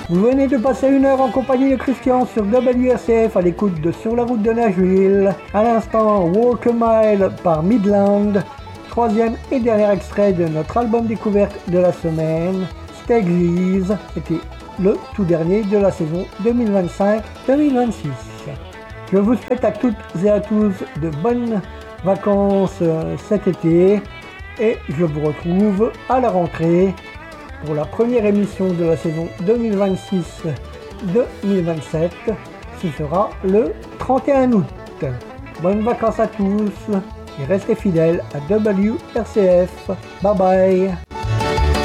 Vous venez de passer une heure en compagnie de Christian sur WRCF à l'écoute de Sur la route de Nashville. À l'instant, Walk a Mile par Midland, troisième et dernier extrait de notre album découverte de la semaine. Stegleys, c'était le tout dernier de la saison 2025-2026. Je vous souhaite à toutes et à tous de bonnes vacances cet été et je vous retrouve à la rentrée pour la première émission de la saison 2026-2027. Ce sera le 31 août. Bonnes vacances à tous et restez fidèles à WRCF. Bye bye.